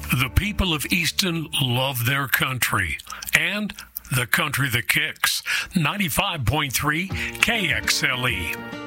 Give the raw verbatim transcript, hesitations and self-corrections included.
The people of Easton love their country and the country that kicks. ninety-five point three K X L E.